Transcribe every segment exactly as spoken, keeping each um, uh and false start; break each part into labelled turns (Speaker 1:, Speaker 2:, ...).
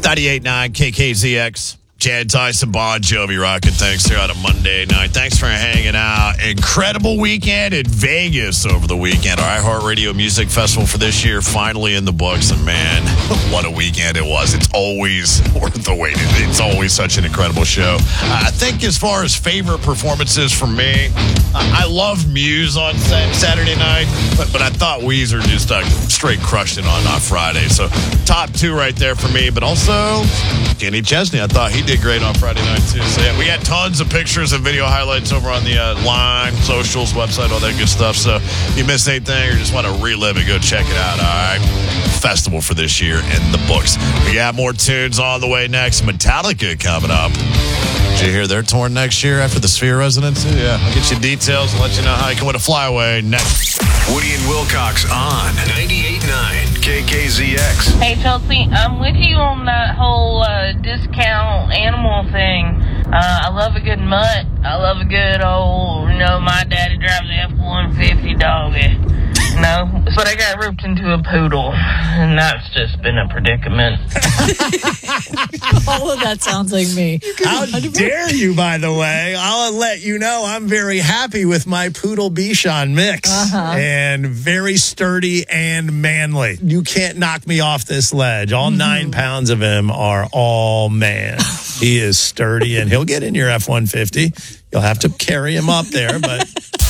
Speaker 1: ninety-eight point nine K K Z X. Chad Tyson, Bon Jovi, rocking things here on a Monday night. Thanks for hanging out. Incredible weekend in Vegas over the weekend. Our iHeartRadio Music Festival for this year finally in the books. And man, what a weekend it was. It's always worth the wait. It's always such an incredible show. Uh, I think as far as favorite performances for me, uh, I love Muse on Saturday night, but, but I thought Weezer just uh, straight crushed it on, on Friday. So top two right there for me, but also Kenny Chesney. I thought he did great on Friday night, too. So, yeah, we had tons of pictures and video highlights over on the uh, line, socials, website, all that good stuff. So, if you missed anything or just want to relive it, go check it out. All right. Festival for this year in the books. We got more tunes on the way next. Metallica coming up. Did you hear they're touring next year after the Sphere residency? Yeah. I'll get you details and let you know how you can win a flyaway next.
Speaker 2: Woody and Wilcox on ninety-eight point nine K K Z X.
Speaker 3: Hey, Chelsea, I'm with you on that whole uh, discount animal thing. Uh, I love a good mutt. I love a good old, you know, my daddy drives an F one fifty doggy. No, but I got roped into a poodle, and that's just been a predicament.
Speaker 4: All of that sounds like me.
Speaker 5: How dare you, by the way? I'll let you know I'm very happy with my poodle Bichon mix.
Speaker 4: Uh-huh.
Speaker 5: And very sturdy and manly. You can't knock me off this ledge. All mm-hmm. nine pounds of him are all man. He is sturdy, and he'll get in your F one fifty. You'll have to carry him up there, but...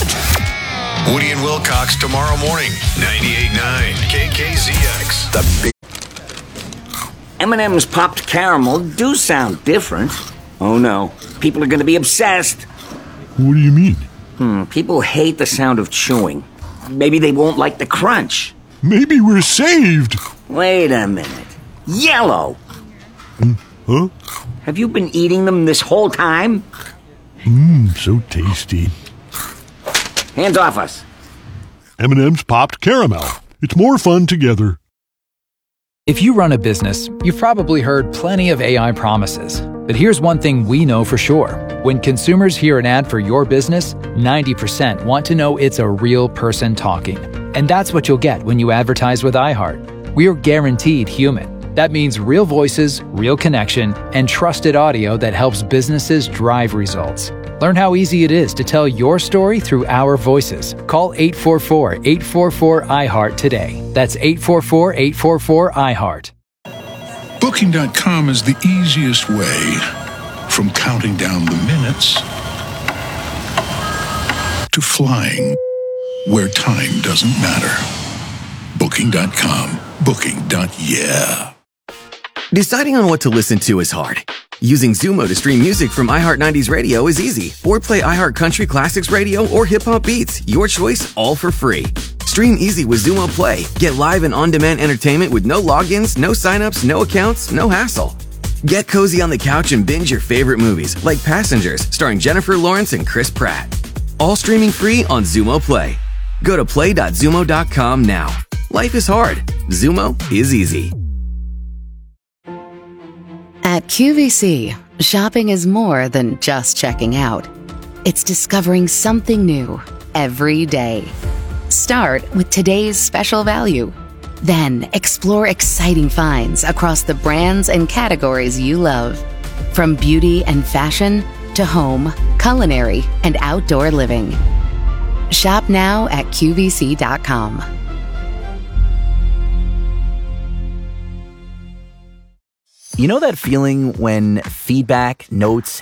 Speaker 2: Woody and Wilcox tomorrow morning, ninety-eight point nine K K Z X. The big
Speaker 6: M and M's popped caramel do sound different. Oh no, people are going to be obsessed.
Speaker 7: What do you mean?
Speaker 6: Hmm, people hate the sound of chewing. Maybe they won't like the crunch.
Speaker 7: Maybe we're saved.
Speaker 6: Wait a minute. Yellow.
Speaker 7: Mm, huh?
Speaker 6: Have you been eating them this whole time?
Speaker 7: Mmm, so tasty.
Speaker 6: Hands off us.
Speaker 7: M and M's popped caramel. It's more fun together.
Speaker 8: If you run a business, you've probably heard plenty of A I promises. But here's one thing we know for sure. When consumers hear an ad for your business, ninety percent want to know it's a real person talking. And that's what you'll get when you advertise with iHeart. We're guaranteed human. That means real voices, real connection, and trusted audio that helps businesses drive results. Learn how easy it is to tell your story through our voices. Call eight four four, eight four four, I heart today. That's eight four four, eight four four, I heart.
Speaker 9: Booking dot com is the easiest way from counting down the minutes to flying where time doesn't matter. Booking dot com. Booking. Yeah.
Speaker 10: Deciding on what to listen to is hard. Using Zumo to stream music from iHeart nineties Radio is easy. Or play iHeart Country Classics Radio or Hip Hop Beats. Your choice, all for free. Stream easy with Zumo Play. Get live and on-demand entertainment with no logins, no signups, no accounts, no hassle. Get cozy on the couch and binge your favorite movies like Passengers, starring Jennifer Lawrence and Chris Pratt. All streaming free on Zumo Play. Go to play dot zumo dot com now. Life is hard. Zumo is easy.
Speaker 11: At Q V C, shopping is more than just checking out. It's discovering something new every day. Start with today's special value. Then explore exciting finds across the brands and categories you love. From beauty and fashion to home, culinary, and outdoor living. Shop now at Q V C dot com.
Speaker 12: You know that feeling when feedback, notes,